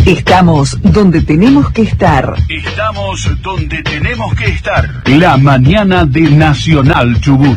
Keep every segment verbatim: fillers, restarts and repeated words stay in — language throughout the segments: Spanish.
Estamos donde tenemos que estar. Estamos donde tenemos que estar. La mañana de Nacional Chubut.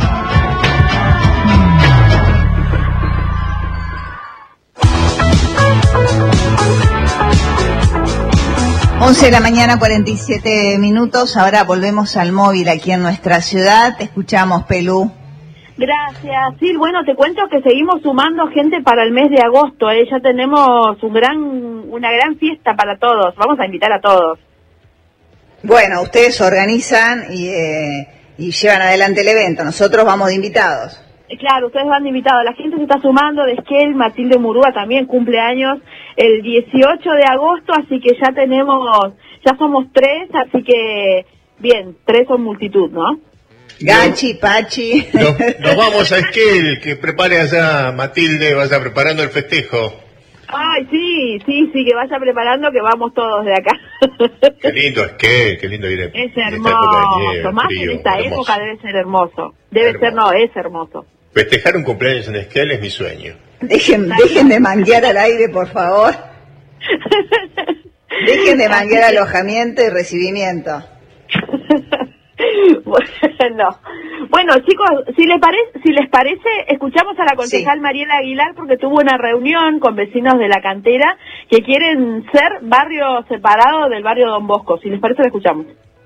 once de la mañana, cuarenta y siete minutos. Ahora volvemos al móvil aquí en nuestra ciudad. Te escuchamos, Pelú. Gracias. Sí, bueno, te cuento que seguimos sumando gente para el mes de agosto. ¿eh? Ya tenemos un gran, una gran fiesta para todos. Vamos a invitar a todos. Bueno, ustedes organizan y, eh, y llevan adelante el evento. Nosotros vamos de invitados. Claro, ustedes van de invitados. La gente se está sumando. De Esquel, Matilde Murúa también cumple años el dieciocho de agosto, así que ya tenemos, ya somos tres, así que bien, tres son multitud, ¿no? Gachi, Pachi. Nos, nos vamos a Esquel, que prepare allá Matilde, vaya preparando el festejo. Ay, sí, sí, sí, que vaya preparando, que vamos todos de acá. Qué lindo Esquel, qué lindo ir en, Es en hermoso, esta época de nieve, más frío, en esta hermoso. época debe ser hermoso. Debe Hermoso. ser, no, es hermoso. Festejar un cumpleaños en Esquel es mi sueño. Dejen, dejen de manguear al aire, por favor. Dejen de manguear alojamiento y recibimiento. Bueno, bueno, chicos, si les parece, si les parece, escuchamos a la concejal sí. Mariela Aguilar, porque tuvo una reunión con vecinos de la cantera que quieren ser barrio separado del barrio Don Bosco. Si les parece, la escuchamos.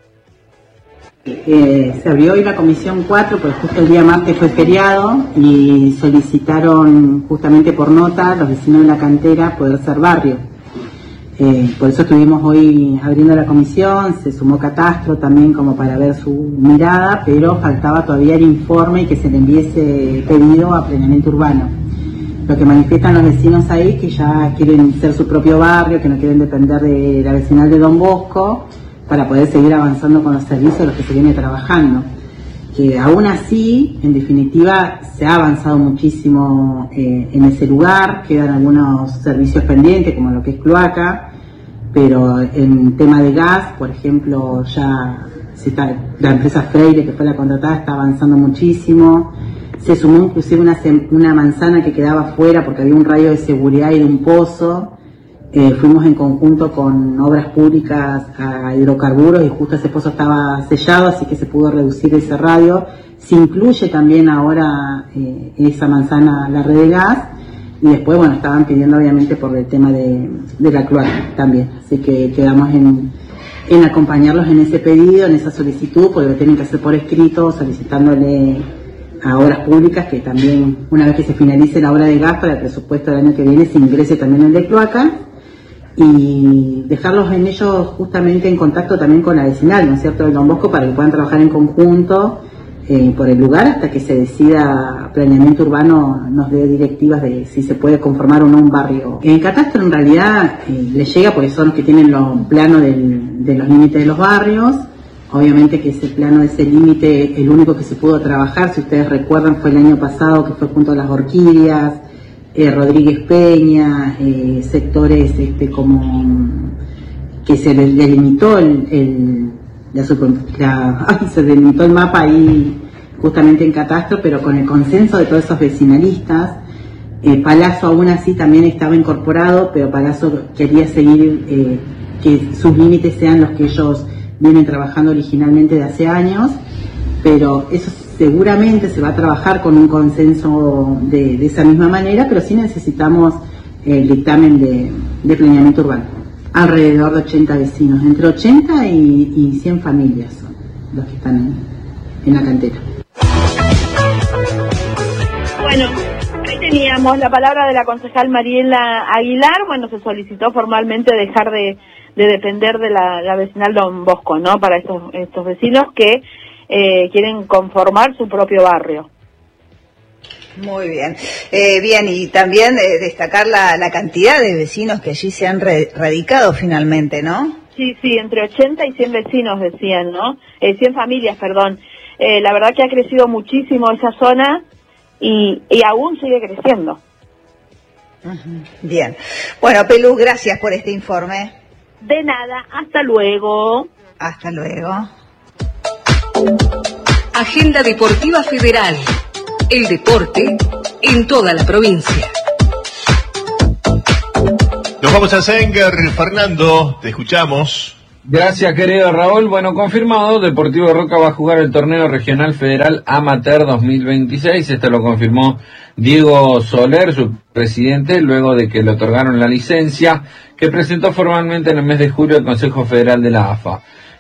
Eh, se abrió hoy la comisión cuatro, porque justo el día martes fue feriado y solicitaron justamente por nota los vecinos de la cantera poder ser barrio. Eh, por eso estuvimos hoy abriendo la comisión, se sumó Catastro también como para ver su mirada, pero faltaba todavía el informe y que se le enviese pedido a Planeamiento Urbano. Lo que manifiestan los vecinos ahí es que ya quieren ser su propio barrio, que no quieren depender de la vecinal de Don Bosco, para poder seguir avanzando con los servicios de los que se viene trabajando. Que aún así, en definitiva, se ha avanzado muchísimo eh, en ese lugar, quedan algunos servicios pendientes, como lo que es cloaca, pero en tema de gas, por ejemplo, ya se está, la empresa Freire, que fue la contratada, está avanzando muchísimo. Se sumó inclusive una, una manzana que quedaba fuera porque había un radio de seguridad y de un pozo. Eh, fuimos en conjunto con obras públicas a hidrocarburos y justo ese pozo estaba sellado, así que se pudo reducir ese radio. Se incluye también ahora eh, esa manzana la red de gas y después, bueno, estaban pidiendo obviamente por el tema de, de la cloaca también, así que quedamos en, en acompañarlos en ese pedido, en esa solicitud, porque lo tienen que hacer por escrito, solicitándole a obras públicas que también, una vez que se finalice la obra de gas para el presupuesto del año que viene, se ingrese también el de cloaca. Y dejarlos en ellos justamente en contacto también con la vecinal, ¿no es cierto?, del Don Bosco, para que puedan trabajar en conjunto eh, por el lugar hasta que se decida Planeamiento Urbano, nos dé directivas de si se puede conformar o no un barrio. En Catastro en realidad eh, les llega porque son los que tienen los planos del, de los límites de los barrios. Obviamente que ese plano, ese límite, el único que se pudo trabajar, si ustedes recuerdan, fue el año pasado, que fue junto a las Orquídeas, Eh, Rodríguez Peña, eh, sectores este, como que se delimitó el, el la, la, ay, se delimitó el mapa ahí justamente en Catastro, pero con el consenso de todos esos vecinalistas. eh, Palazzo aún así también estaba incorporado, pero Palazzo quería seguir eh, que sus límites sean los que ellos vienen trabajando originalmente de hace años, pero eso seguramente se va a trabajar con un consenso de, de esa misma manera, pero sí necesitamos el dictamen de, de planeamiento urbano. Alrededor de ochenta vecinos, entre ochenta y, y cien familias son los que están en, en la cantera. Bueno, ahí teníamos la palabra de la concejal Mariela Aguilar. Bueno, se solicitó formalmente dejar de, de depender de la, la vecinal Don Bosco, ¿no?, para estos, estos vecinos que Eh, quieren conformar su propio barrio. Muy bien. Eh, bien, y también eh, destacar la, la cantidad de vecinos que allí se han re, radicado finalmente, ¿no? Sí, sí, entre ochenta y cien vecinos decían, ¿no? Eh, cien familias, perdón. Eh, la verdad que ha crecido muchísimo esa zona y, y aún sigue creciendo. Uh-huh. Bien. Bueno, Pelú, gracias por este informe. De nada, hasta luego. Hasta luego. Agenda Deportiva Federal. El deporte en toda la provincia. Nos Nos vamos a Senger. Fernando, te escuchamos. Gracias, querido Raúl. Bueno, confirmado, Deportivo Roca va a jugar el torneo regional federal Amateur dos mil veintiséis. Esto lo confirmó Diego Soler, su presidente, luego de que le otorgaron la licencia que presentó formalmente en el mes de julio el Consejo Federal de la A F A.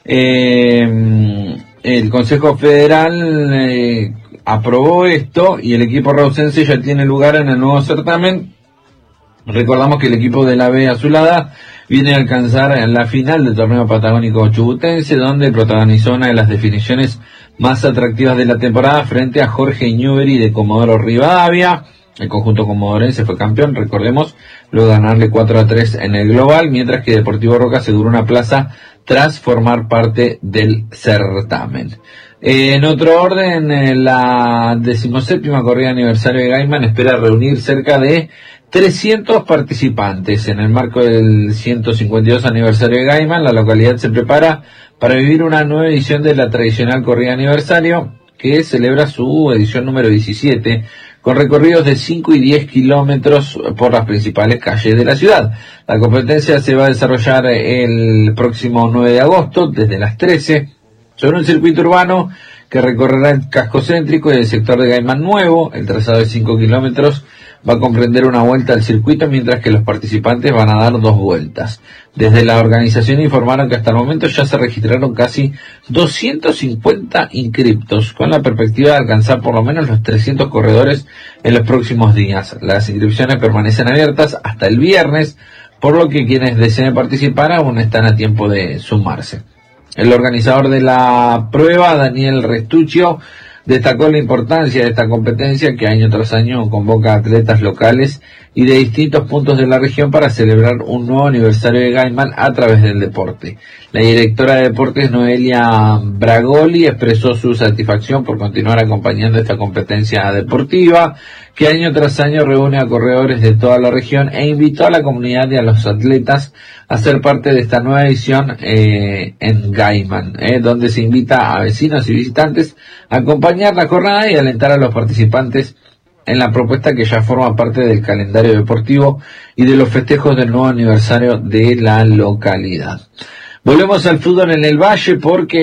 Eh, el Consejo Federal eh, aprobó esto y el equipo rausense ya tiene lugar en el nuevo certamen. Recordamos que el equipo de la B Azulada viene a alcanzar en la final del torneo patagónico chubutense, donde protagonizó una de las definiciones más atractivas de la temporada frente a Jorge Newbery de Comodoro Rivadavia. El conjunto comodorense fue campeón, recordemos, luego de ganarle cuatro a tres en el global, mientras que Deportivo Roca aseguró una plaza tras formar parte del certamen. Eh, en otro orden, eh, la decimoséptima corrida aniversario de Gaiman espera reunir cerca de trescientos participantes. En el marco del ciento cincuenta y dos aniversario de Gaiman, la localidad se prepara para vivir una nueva edición de la tradicional corrida aniversario, que celebra su edición número diecisiete, con recorridos de cinco y diez kilómetros por las principales calles de la ciudad. La competencia se va a desarrollar el próximo nueve de agosto, desde las trece, sobre un circuito urbano que recorrerá el casco céntrico y el sector de Gaiman Nuevo. El trazado de cinco kilómetros va a comprender una vuelta al circuito, mientras que los participantes van a dar dos vueltas. Desde la organización informaron que hasta el momento ya se registraron casi doscientos cincuenta inscriptos, con la perspectiva de alcanzar por lo menos los trescientos corredores en los próximos días. Las inscripciones permanecen abiertas hasta el viernes, por lo que quienes deseen participar aún están a tiempo de sumarse. El organizador de la prueba, Daniel Restuccio, destacó la importancia de esta competencia, que año tras año convoca a atletas locales y de distintos puntos de la región para celebrar un nuevo aniversario de Gaiman a través del deporte. La directora de deportes, Noelia Bragoli, expresó su satisfacción por continuar acompañando esta competencia deportiva, que año tras año reúne a corredores de toda la región, e invitó a la comunidad y a los atletas a ser parte de esta nueva edición eh, en Gaiman, eh, donde se invita a vecinos y visitantes a acompañar la jornada y alentar a los participantes en la propuesta que ya forma parte del calendario deportivo y de los festejos del nuevo aniversario de la localidad. Volvemos al fútbol en el Valle,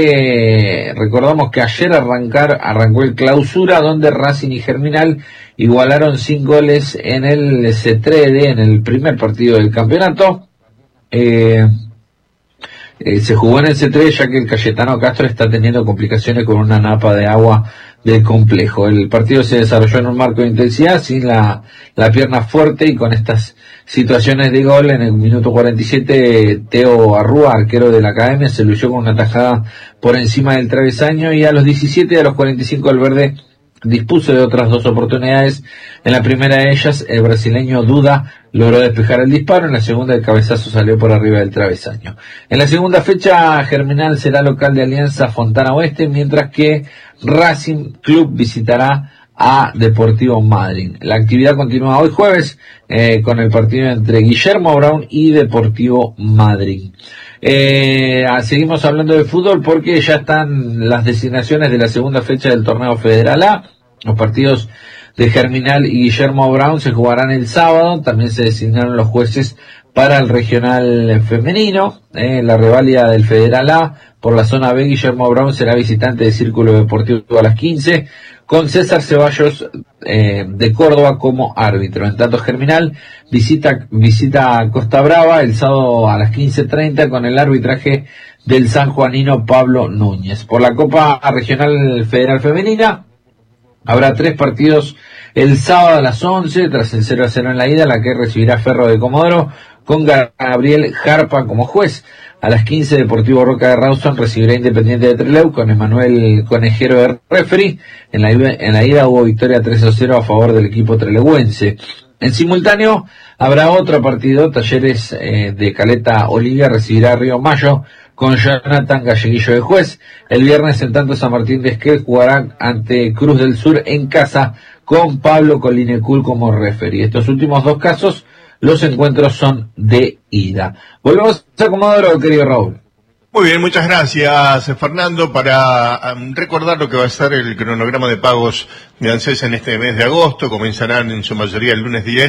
porque recordamos que ayer arrancar, arrancó el clausura, donde Racing y Germinal igualaron sin goles en el Cetrede, en el primer partido del campeonato. Eh, eh, se jugó en el Cetrede, ya que el Cayetano Castro está teniendo complicaciones con una napa de agua del complejo. El partido se desarrolló en un marco de intensidad, sin la, la pierna fuerte, y con estas situaciones de gol. En el minuto cuarenta y siete, Teo Arrúa, arquero de la Academia, se lució con una tajada por encima del travesaño, y a los diecisiete y a los cuarenta y cinco el verde dispuso de otras dos oportunidades. En la primera de ellas, el brasileño Duda logró despejar el disparo. En la segunda, el cabezazo salió por arriba del travesaño. En la segunda fecha, Germinal será local de Alianza Fontana Oeste, mientras que Racing Club visitará a Deportivo Madryn. La actividad continúa hoy jueves eh, con el partido entre Guillermo Brown y Deportivo Madryn. Eh, seguimos hablando de fútbol, porque ya están las designaciones de la segunda fecha del torneo Federal A. Los partidos de Germinal y Guillermo Brown se jugarán el sábado. También se designaron los jueces para el regional femenino. Eh, la reválida del Federal A por la zona B, Guillermo Brown será visitante de Círculo Deportivo a las quince, con César Ceballos eh, de Córdoba como árbitro. En tanto, Germinal visita visita Costa Brava el sábado a las quince treinta con el arbitraje del sanjuanino Pablo Núñez. Por la Copa Regional Federal Femenina habrá tres partidos el sábado a las once, tras el cero a cero en la ida, la que recibirá Ferro de Comodoro con Gabriel Jarpa como juez. A las quince, Deportivo Roca de Rawson recibirá Independiente de Trelew con Emanuel Conejero de referee. En la, en la ida hubo victoria tres a cero a favor del equipo trelewense. En simultáneo habrá otro partido. Talleres eh, de Caleta Olivia recibirá a Río Mayo con Jonathan Galleguillo de juez. El viernes, en tanto, San Martín de Esquel jugará ante Cruz del Sur en casa con Pablo Colinecul como referee. Estos últimos dos casos, los encuentros son de ida. Volvemos a Comodoro, querido Raúl. Muy bien, muchas gracias, Fernando. Para um, recordar lo que va a ser el cronograma de pagos de ANSES en este mes de agosto, comenzarán en su mayoría el lunes diez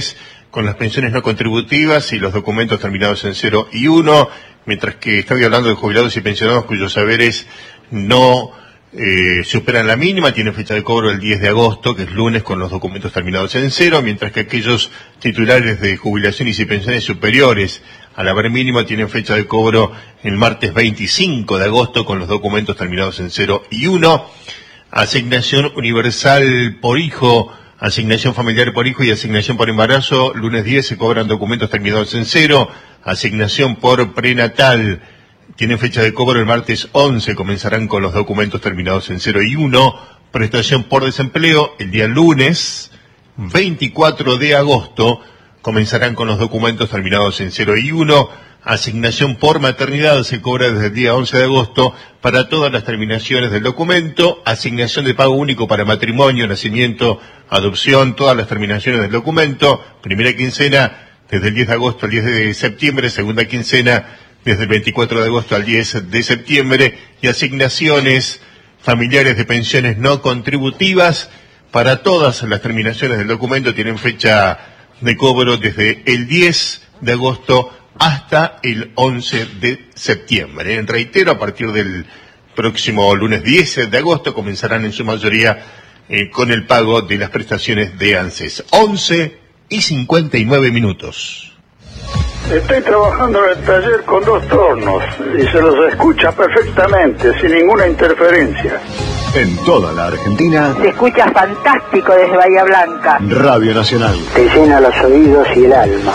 con las pensiones no contributivas y los documentos terminados en cero y uno, mientras que estoy hablando de jubilados y pensionados cuyos saberes no eh, superan la mínima, tienen fecha de cobro el diez de agosto, que es lunes, con los documentos terminados en cero, mientras que aquellos titulares de jubilaciones y pensiones superiores al haber mínimo tienen fecha de cobro el martes veinticinco de agosto, con los documentos terminados en cero y uno. Asignación universal por hijo, asignación familiar por hijo y asignación por embarazo, lunes diez se cobran documentos terminados en cero. Asignación por prenatal, tienen fecha de cobro el martes once, comenzarán con los documentos terminados en cero y uno. Prestación por desempleo, el día lunes veinticuatro de agosto, comenzarán con los documentos terminados en cero y uno. Asignación por maternidad se cobra desde el día once de agosto para todas las terminaciones del documento. Asignación de pago único para matrimonio, nacimiento, adopción, todas las terminaciones del documento. Primera quincena desde el diez de agosto al diez de septiembre, segunda quincena desde el veinticuatro de agosto al diez de septiembre. Y asignaciones familiares de pensiones no contributivas para todas las terminaciones del documento tienen fecha de cobro desde el diez de agosto hasta el once de septiembre. Reitero, a partir del próximo lunes diez de agosto comenzarán en su mayoría eh, con el pago de las prestaciones de ANSES. once y cincuenta y nueve minutos. Estoy trabajando en el taller con dos tornos y se los escucha perfectamente, sin ninguna interferencia. En toda la Argentina se escucha fantástico desde Bahía Blanca. Radio Nacional. Te llena los oídos y el alma.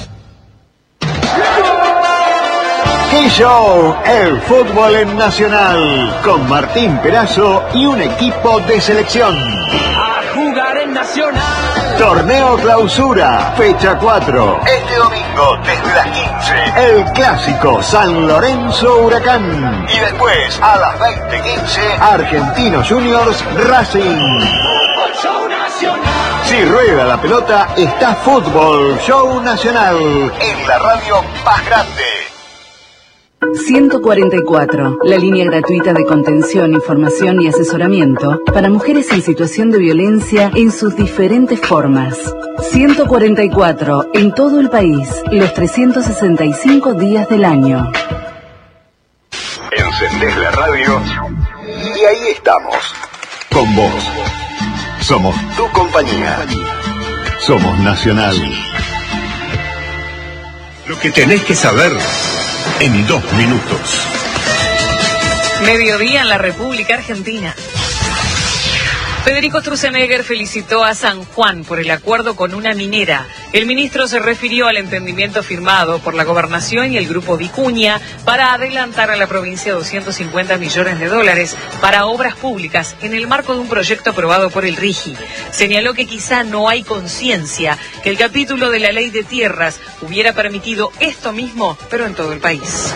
¡Qué show! El fútbol en Nacional, con Martín Perazo y un equipo de selección. A jugar en Nacional. Torneo Clausura, fecha cuatro. Este domingo, desde las quince, el clásico San Lorenzo Huracán. Y después, a las veinte quince, Argentinos Juniors Racing. Fútbol Show Nacional. Si rueda la pelota, está Fútbol Show Nacional, en la radio más grande. ciento cuarenta y cuatro, la línea gratuita de contención, información y asesoramiento para mujeres en situación de violencia en sus diferentes formas. ciento cuarenta y cuatro, en todo el país, los trescientos sesenta y cinco días del año. Encendés la radio y ahí estamos, con vos. Somos tu compañía. Somos Nacional. Lo que tenés que saber en dos minutos. Mediodía en la República Argentina. Federico Sturzenegger felicitó a San Juan por el acuerdo con una minera. El ministro se refirió al entendimiento firmado por la Gobernación y el Grupo Vicuña para adelantar a la provincia doscientos cincuenta millones de dólares para obras públicas en el marco de un proyecto aprobado por el RIGI. Señaló que quizá no hay conciencia que el capítulo de la Ley de Tierras hubiera permitido esto mismo, pero en todo el país.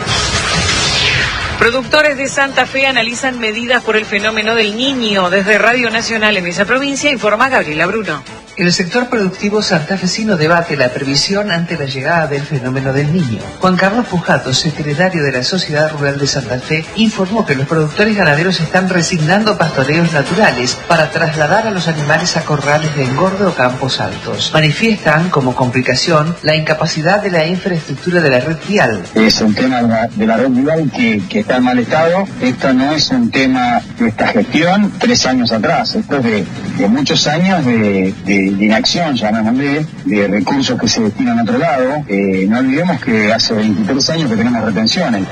Productores de Santa Fe analizan medidas por el fenómeno del Niño. Desde Radio Nacional en esa provincia informa Gabriela Bruno. El sector productivo santafesino debate la previsión ante la llegada del fenómeno del Niño. Juan Carlos Pujato, secretario de la Sociedad Rural de Santa Fe, informó que los productores ganaderos están resignando pastoreos naturales para trasladar a los animales a corrales de engorde o campos altos. Manifiestan como complicación la incapacidad de la infraestructura de la red vial. Es un tema de la, de la red vial que, que está en mal estado. Esto no es un tema de esta gestión tres años atrás. Esto es de, de muchos años de, de de inacción, llamémosle, de recursos que se destinan a otro lado. Eh, no olvidemos que hace veintitrés años que tenemos retenciones.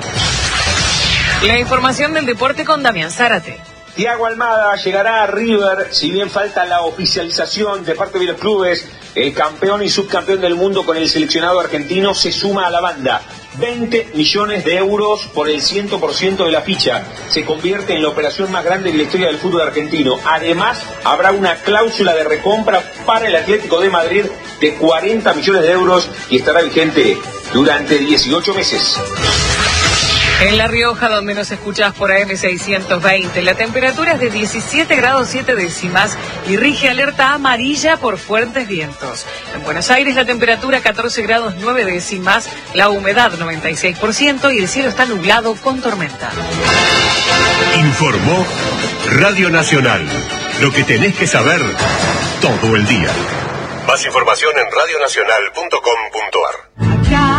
La información del deporte con Damián Zárate. Thiago Almada llegará a River, si bien falta la oficialización de parte de los clubes. El campeón y subcampeón del mundo con el seleccionado argentino se suma a la banda. veinte millones de euros por el cien por ciento de la ficha. Se convierte en la operación más grande de la historia del fútbol argentino. Además, habrá una cláusula de recompra para el Atlético de Madrid de cuarenta millones de euros y estará vigente durante dieciocho meses. En La Rioja, donde nos escuchás por A M seiscientos veinte, la temperatura es de diecisiete grados siete décimas y rige alerta amarilla por fuertes vientos. En Buenos Aires la temperatura catorce grados nueve décimas, la humedad noventa y seis por ciento y el cielo está nublado con tormenta. Informó Radio Nacional. Lo que tenés que saber todo el día. Más información en radionacional punto com punto ar.